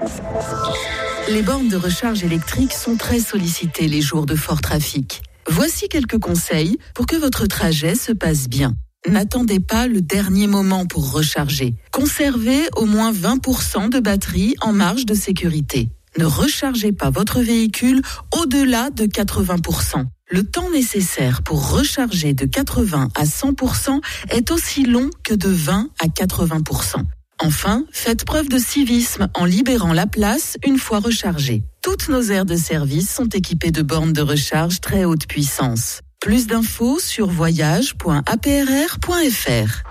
Les bornes de recharge électrique sont très sollicitées les jours de fort trafic. Voici quelques conseils pour que votre trajet se passe bien. N'attendez pas le dernier moment pour recharger. Conservez au moins 20% de batterie en marge de sécurité. Ne rechargez pas votre véhicule au-delà de 80%. Le temps nécessaire pour recharger de 80 à 100% est aussi long que de 20 à 80%. Enfin, faites preuve de civisme en libérant la place une fois rechargée. Toutes nos aires de service sont équipées de bornes de recharge très haute puissance. Plus d'infos sur voyage.aprr.fr.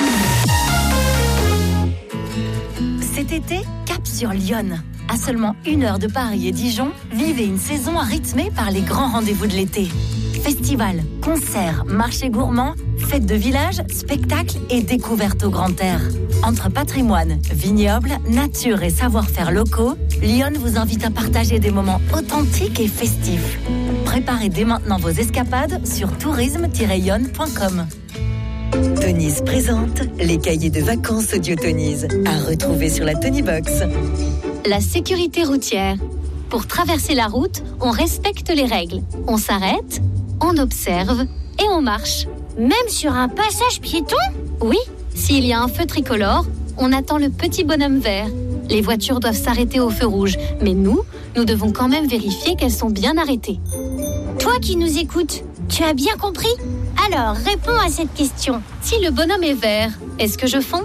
Cet été, cap sur Lyon. À seulement 1 heure de Paris et Dijon, vivez une saison rythmée par les grands rendez-vous de l'été. Festivals, concerts, marchés gourmands, fêtes de village, spectacles et découvertes au grand air. Entre patrimoine, vignobles, nature et savoir-faire locaux, Lyon vous invite à partager des moments authentiques et festifs. Préparez dès maintenant vos escapades sur tourisme-lyon.com. Tonies présente les cahiers de vacances Audio Tonies à retrouver sur la Tonybox. La sécurité routière. Pour traverser la route, on respecte les règles. On s'arrête, on observe et on marche. Même sur un passage piéton ? Oui, s'il y a un feu tricolore, on attend le petit bonhomme vert. Les voitures doivent s'arrêter au feu rouge, mais nous devons quand même vérifier qu'elles sont bien arrêtées. Toi qui nous écoutes, tu as bien compris ? Alors, réponds à cette question. Si le bonhomme est vert, est-ce que je fonce ?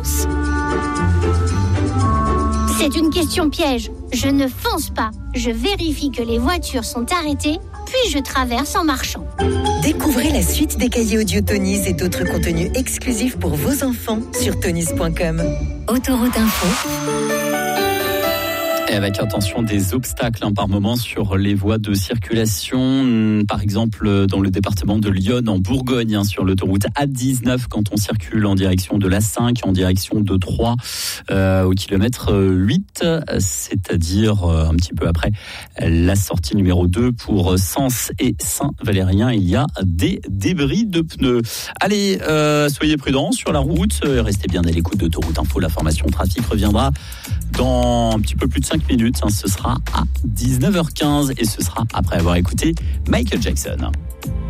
C'est une question piège. Je ne fonce pas. Je vérifie que les voitures sont arrêtées, puis je traverse en marchant. Découvrez la suite des cahiers audio Tonies et d'autres contenus exclusifs pour vos enfants sur tonies.com. Autoroute Info. Et avec attention des obstacles par moment sur les voies de circulation, par exemple dans le département de Lyon en Bourgogne, sur l'autoroute A19 quand on circule en direction de l'A5, en direction de Troyes au kilomètre 8, c'est-à-dire un petit peu après la sortie numéro 2 pour Sens et Saint-Valérien. Il y a des débris de pneus. Allez, soyez prudents sur la route, restez bien à l'écoute d'Autoroute Info. La formation trafic reviendra dans un petit peu plus de 5 minutes, ce sera à 19h15 et ce sera après avoir écouté Michael Jackson.